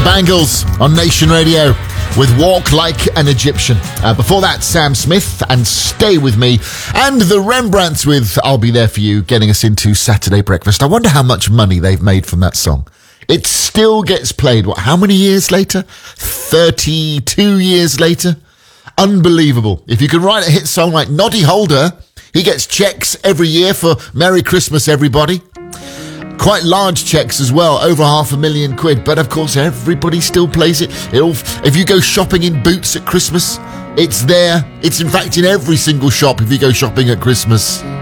The Bangles on Nation Radio with Walk Like an Egyptian. Before that, Sam Smith and Stay With Me. And the Rembrandts with I'll Be There For You, getting us into Saturday breakfast. I wonder how much money they've made from that song. It still gets played, how many years later? 32 years later? Unbelievable. If you can write a hit song like Noddy Holder, he gets checks every year for Merry Christmas, everybody. Quite large checks as well, over £500,000. But of course, everybody still plays it. If you go shopping in Boots at Christmas, it's there. It's in fact in every single shop if you go shopping at Christmas.